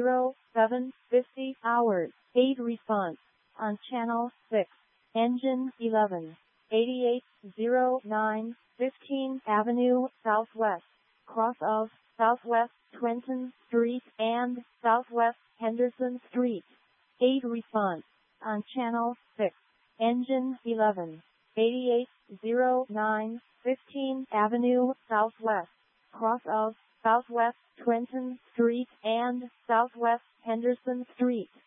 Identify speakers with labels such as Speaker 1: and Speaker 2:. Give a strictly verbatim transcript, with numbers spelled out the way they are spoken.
Speaker 1: zero seven fifty hours. eight response on channel six. Engine eleven. eighty-eight oh nine fifteenth Avenue Southwest, cross of Southwest Trenton Street and Southwest Henderson Street. eight response on channel six. Engine eleven. eighty-eight oh nine fifteenth Avenue Southwest, cross of Southwest Trenton Street and Southwest Henderson Street.